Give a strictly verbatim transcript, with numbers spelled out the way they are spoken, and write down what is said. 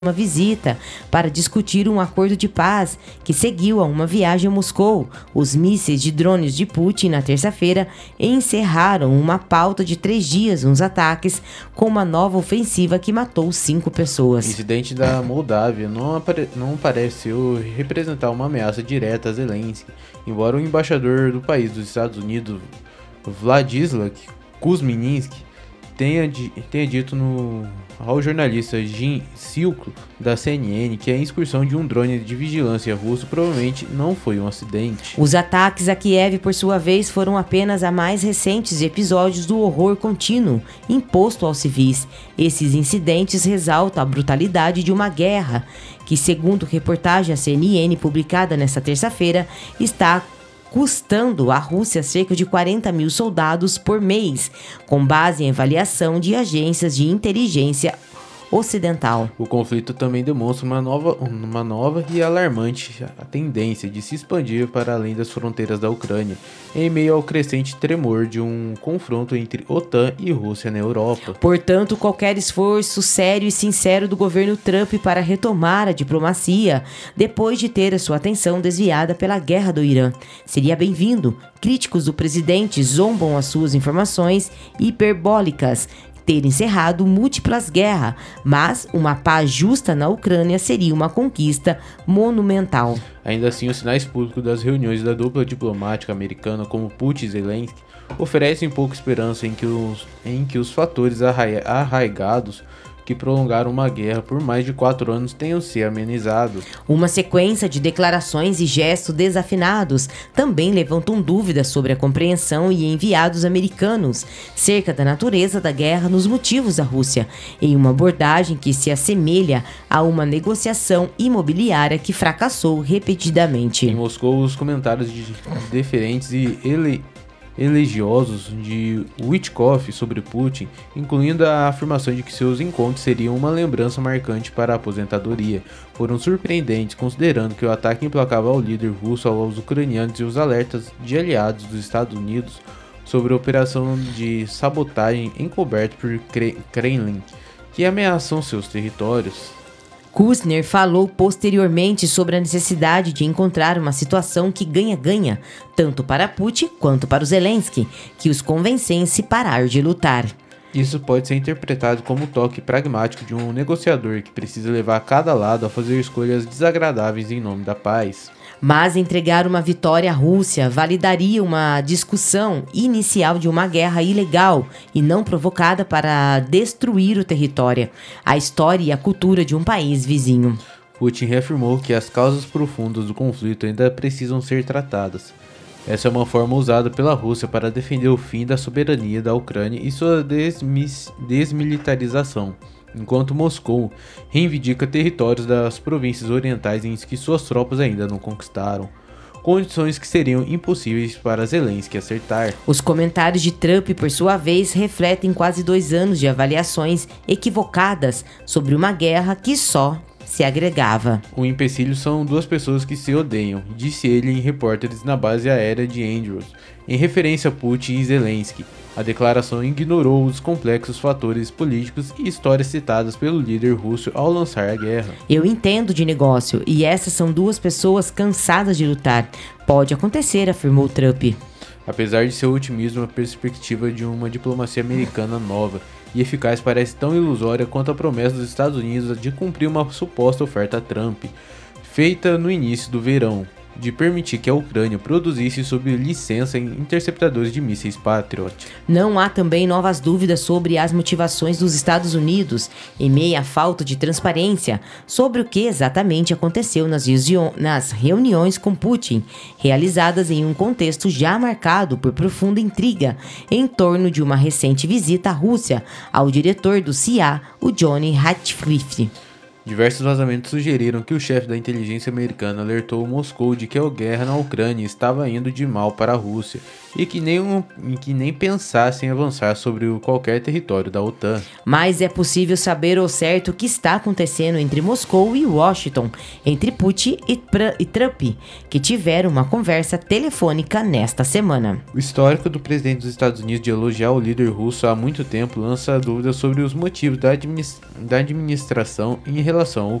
uma visita para discutir um acordo de paz que seguiu a uma viagem a Moscou. Os mísseis de drones de Putin na terça-feira encerraram uma pauta de três dias nos ataques com uma nova ofensiva que matou cinco pessoas. O incidente da Moldávia não, apare- não pareceu representar uma ameaça direta a Zelensky, embora o embaixador do país dos Estados Unidos, Vladislav Kuzminski, tenha, di- tenha dito no, ao jornalista Jim Silko da C N N que a incursão de um drone de vigilância russo provavelmente não foi um acidente. Os ataques a Kiev, por sua vez, foram apenas a mais recentes episódios do horror contínuo imposto aos civis. Esses incidentes ressaltam a brutalidade de uma guerra que, segundo reportagem à C N N publicada nesta terça-feira, está custando à Rússia cerca de quarenta mil soldados por mês, com base em avaliação de agências de inteligência ocidental. O conflito também demonstra uma nova, uma nova e alarmante tendência de se expandir para além das fronteiras da Ucrânia, em meio ao crescente tremor de um confronto entre OTAN e Rússia na Europa. Portanto, qualquer esforço sério e sincero do governo Trump para retomar a diplomacia, depois de ter a sua atenção desviada pela guerra do Irã, seria bem-vindo. Críticos do presidente zombam as suas informações hiperbólicas ter encerrado múltiplas guerras, mas uma paz justa na Ucrânia seria uma conquista monumental. Ainda assim, os sinais públicos das reuniões da dupla diplomática americana, como Putin e Zelensky, oferecem pouca esperança em que os, em que os fatores arrai- arraigados que prolongaram uma guerra por mais de quatro anos tenham se amenizado. Uma sequência de declarações e gestos desafinados também levantam dúvidas sobre a compreensão e enviados americanos cerca da natureza da guerra nos motivos da Rússia, em uma abordagem que se assemelha a uma negociação imobiliária que fracassou repetidamente. Em Moscou, os comentários de diferentes e ele elegiosos de Witkoff sobre Putin, incluindo a afirmação de que seus encontros seriam uma lembrança marcante para a aposentadoria, foram surpreendentes, considerando que o ataque implacável ao líder russo aos ucranianos e os alertas de aliados dos Estados Unidos sobre a operação de sabotagem encoberta por Kre- Kremlin, que ameaçam seus territórios. Kushner falou posteriormente sobre a necessidade de encontrar uma situação que ganha-ganha, tanto para Putin quanto para os Zelensky, que os convencesse parar de lutar. Isso pode ser interpretado como o toque pragmático de um negociador que precisa levar cada lado a fazer escolhas desagradáveis em nome da paz. Mas entregar uma vitória à Rússia validaria uma discussão inicial de uma guerra ilegal e não provocada para destruir o território, a história e a cultura de um país vizinho. Putin reafirmou que as causas profundas do conflito ainda precisam ser tratadas. Essa é uma forma usada pela Rússia para defender o fim da soberania da Ucrânia e sua desmis- desmilitarização, enquanto Moscou reivindica territórios das províncias orientais em que suas tropas ainda não conquistaram, condições que seriam impossíveis para Zelensky acertar. Os comentários de Trump, por sua vez, refletem quase dois anos de avaliações equivocadas sobre uma guerra que só se agregava. O empecilho são duas pessoas que se odeiam, disse ele em repórteres na base aérea de Andrews, em referência a Putin e Zelensky. A declaração ignorou os complexos fatores políticos e histórias citadas pelo líder russo ao lançar a guerra. Eu entendo de negócio e essas são duas pessoas cansadas de lutar. Pode acontecer, afirmou Trump. Apesar de seu otimismo, a perspectiva de uma diplomacia americana nova e eficaz parece tão ilusória quanto a promessa dos Estados Unidos de cumprir uma suposta oferta a Trump, feita no início do verão, de permitir que a Ucrânia produzisse sob licença em interceptadores de mísseis Patriot. Não há também novas dúvidas sobre as motivações dos Estados Unidos, em meio à falta de transparência sobre o que exatamente aconteceu nas, nas reuniões com Putin, realizadas em um contexto já marcado por profunda intriga em torno de uma recente visita à Rússia ao diretor do C I A, o Johnny Ratcliffe. Diversos vazamentos sugeriram que o chefe da inteligência americana alertou Moscou de que a guerra na Ucrânia estava indo de mal para a Rússia e que nem, um, e que nem pensassem em avançar sobre o, qualquer território da OTAN. Mas é possível saber ao certo o que está acontecendo entre Moscou e Washington, entre Putin e, Pr- e Trump, que tiveram uma conversa telefônica nesta semana. O histórico do presidente dos Estados Unidos de elogiar o líder russo há muito tempo lança dúvidas sobre os motivos da, administ- da administração em relação